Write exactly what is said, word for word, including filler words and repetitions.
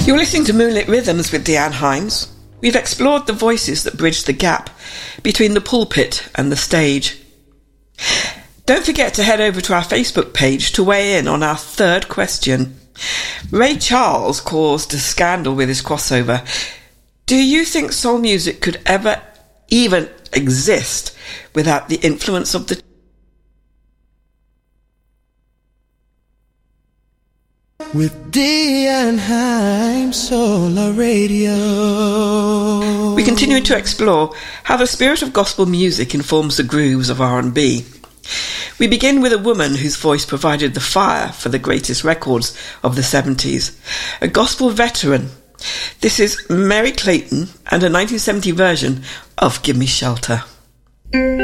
You're listening to Moonlit Rhythms with Deanne Himes. We've explored the voices that bridge the gap between the pulpit and the stage. Don't forget to head over to our Facebook page to weigh in on our third question. Ray Charles caused a scandal with his crossover. Do you think soul music could ever even exist without the influence of the With Deanne Himes Solar Radio. We continue to explore how the spirit of gospel music informs the grooves of R and B. We begin with a woman whose voice provided the fire for the greatest records of the seventies, a gospel veteran. This is Mary Clayton and a nineteen seventy version of Give Me Shelter.